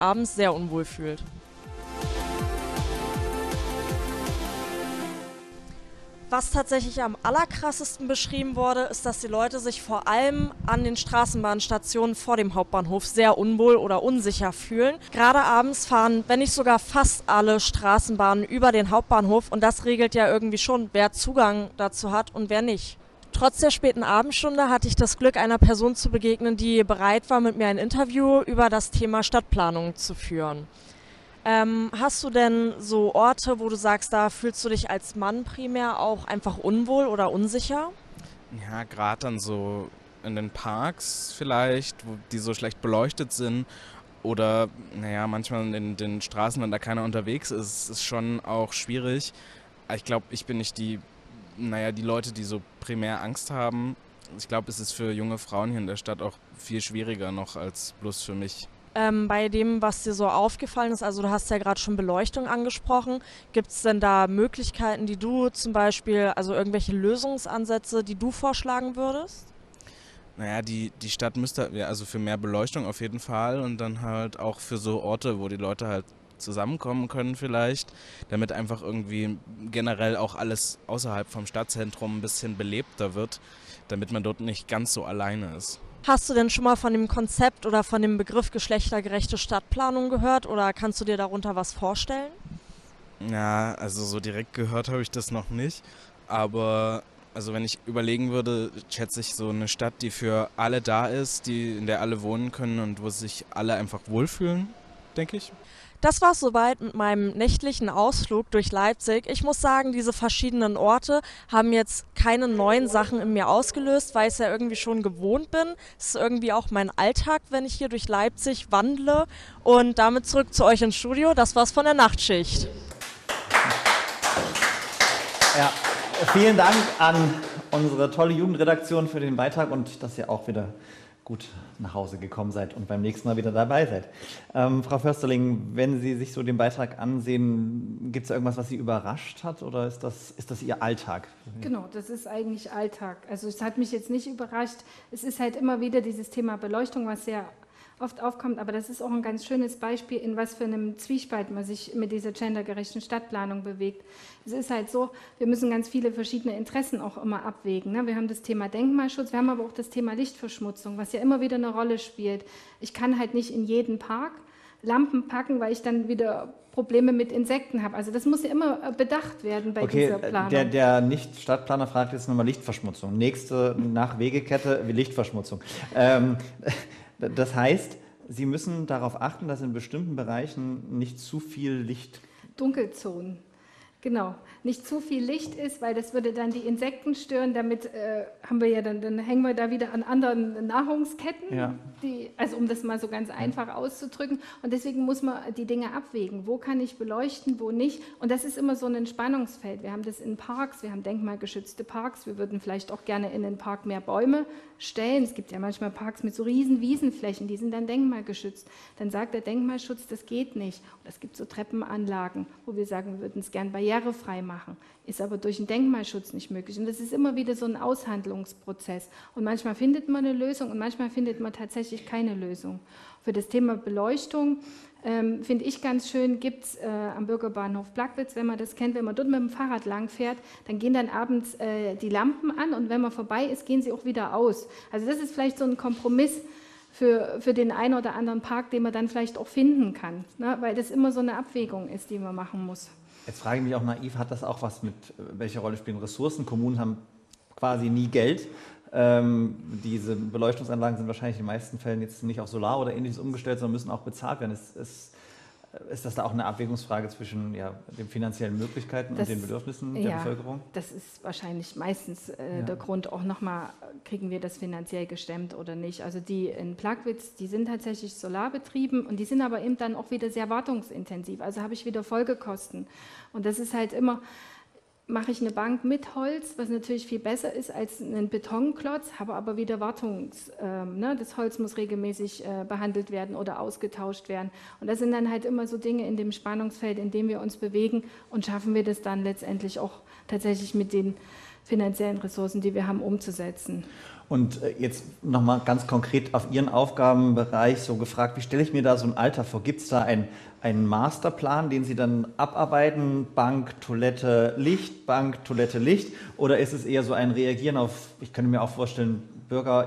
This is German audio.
abends sehr unwohl fühlt. Was tatsächlich am allerkrassesten beschrieben wurde, ist, dass die Leute sich vor allem an den Straßenbahnstationen vor dem Hauptbahnhof sehr unwohl oder unsicher fühlen. Gerade abends fahren, wenn nicht sogar fast alle Straßenbahnen über den Hauptbahnhof und das regelt ja irgendwie schon, wer Zugang dazu hat und wer nicht. Trotz der späten Abendstunde hatte ich das Glück, einer Person zu begegnen, die bereit war, mit mir ein Interview über das Thema Stadtplanung zu führen. Hast du denn so Orte, wo du sagst, da fühlst du dich als Mann primär auch einfach unwohl oder unsicher? Ja, gerade dann so in den Parks vielleicht, wo die so schlecht beleuchtet sind oder naja, manchmal in den Straßen, wenn da keiner unterwegs ist schon auch schwierig. Ich glaube, ich bin nicht die Leute, die so primär Angst haben. Ich glaube, es ist für junge Frauen hier in der Stadt auch viel schwieriger noch als bloß für mich. Bei dem, was dir so aufgefallen ist, also du hast ja gerade schon Beleuchtung angesprochen, gibt es denn da Möglichkeiten, die du zum Beispiel, also irgendwelche Lösungsansätze, die du vorschlagen würdest? Naja, die Stadt müsste, ja, also für mehr Beleuchtung auf jeden Fall und dann halt auch für so Orte, wo die Leute halt zusammenkommen können vielleicht, damit einfach irgendwie generell auch alles außerhalb vom Stadtzentrum ein bisschen belebter wird, damit man dort nicht ganz so alleine ist. Hast du denn schon mal von dem Konzept oder von dem Begriff geschlechtergerechte Stadtplanung gehört oder kannst du dir darunter was vorstellen? Ja, also so direkt gehört habe ich das noch nicht, aber also wenn ich überlegen würde, schätze ich so eine Stadt, die für alle da ist, in der alle wohnen können und wo sich alle einfach wohlfühlen, denke ich. Das war's soweit mit meinem nächtlichen Ausflug durch Leipzig. Ich muss sagen, diese verschiedenen Orte haben jetzt keine neuen Sachen in mir ausgelöst, weil ich es ja irgendwie schon gewohnt bin. Es ist irgendwie auch mein Alltag, wenn ich hier durch Leipzig wandle. Und damit zurück zu euch ins Studio. Das war's von der Nachtschicht. Ja, vielen Dank an unsere tolle Jugendredaktion für den Beitrag und dass ihr auch wieder gut nach Hause gekommen seid und beim nächsten Mal wieder dabei seid. Frau Försterling, wenn Sie sich so den Beitrag ansehen, gibt es irgendwas, was Sie überrascht hat oder ist das Ihr Alltag? Genau, das ist eigentlich Alltag. Also es hat mich jetzt nicht überrascht. Es ist halt immer wieder dieses Thema Beleuchtung, was sehr oft aufkommt, aber das ist auch ein ganz schönes Beispiel, in was für einem Zwiespalt man sich mit dieser gendergerechten Stadtplanung bewegt. Es ist halt so, wir müssen ganz viele verschiedene Interessen auch immer abwägen. Ne? Wir haben das Thema Denkmalschutz, wir haben aber auch das Thema Lichtverschmutzung, was ja immer wieder eine Rolle spielt. Ich kann halt nicht in jeden Park Lampen packen, weil ich dann wieder Probleme mit Insekten habe. Also das muss ja immer bedacht werden bei dieser Planung. Der Nicht-Stadtplaner fragt jetzt nochmal Lichtverschmutzung. Nächste nach Wegekette Lichtverschmutzung. Das heißt, Sie müssen darauf achten, dass in bestimmten Bereichen nicht zu viel Licht... Dunkelzonen, genau. Nicht zu viel Licht ist, weil das würde dann die Insekten stören. Damit haben wir ja dann hängen wir da wieder an anderen Nahrungsketten, Ja. Also um das mal so ganz einfach auszudrücken. Und deswegen muss man die Dinge abwägen. Wo kann ich beleuchten, wo nicht? Und das ist immer so ein Spannungsfeld. Wir haben das in Parks, wir haben denkmalgeschützte Parks. Wir würden vielleicht auch gerne in den Park mehr Bäume stellen. Es gibt ja manchmal Parks mit so riesen Wiesenflächen, die sind dann denkmalgeschützt. Dann sagt der Denkmalschutz, das geht nicht. Und es gibt so Treppenanlagen, wo wir sagen, wir würden es gern barrierefrei machen. Ist aber durch den Denkmalschutz nicht möglich. Und das ist immer wieder so ein Aushandlungsprozess. Und manchmal findet man eine Lösung und manchmal findet man tatsächlich keine Lösung. Für das Thema Beleuchtung finde ich ganz schön, gibt es am Bürgerbahnhof Plagwitz, wenn man das kennt, wenn man dort mit dem Fahrrad langfährt, dann gehen dann abends die Lampen an und wenn man vorbei ist, gehen sie auch wieder aus. Also das ist vielleicht so ein Kompromiss für den einen oder anderen Park, den man dann vielleicht auch finden kann, ne? Weil das immer so eine Abwägung ist, die man machen muss. Jetzt frage ich mich auch naiv, hat das auch was mit, welche Rolle spielen Ressourcen? Kommunen haben quasi nie Geld. Diese Beleuchtungsanlagen sind wahrscheinlich in den meisten Fällen jetzt nicht auf Solar oder ähnliches umgestellt, sondern müssen auch bezahlt werden. Ist das da auch eine Abwägungsfrage zwischen den finanziellen Möglichkeiten und den Bedürfnissen der Bevölkerung? Das ist wahrscheinlich meistens der Grund auch nochmal, kriegen wir das finanziell gestemmt oder nicht. Also die in Plagwitz, die sind tatsächlich solarbetrieben und die sind aber eben dann auch wieder sehr wartungsintensiv. Also habe ich wieder Folgekosten. Und das ist halt immer... Mache ich eine Bank mit Holz, was natürlich viel besser ist als ein Betonklotz, habe aber wieder das Holz muss regelmäßig behandelt werden oder ausgetauscht werden. Und das sind dann halt immer so Dinge in dem Spannungsfeld, in dem wir uns bewegen und schaffen wir das dann letztendlich auch tatsächlich mit den finanziellen Ressourcen, die wir haben, umzusetzen. Und jetzt nochmal ganz konkret auf Ihren Aufgabenbereich so gefragt, wie stelle ich mir da so ein Alter vor? Gibt es da einen Masterplan, den Sie dann abarbeiten? Bank, Toilette, Licht, Bank, Toilette, Licht? Oder ist es eher so ein Reagieren auf, ich könnte mir auch vorstellen, Bürger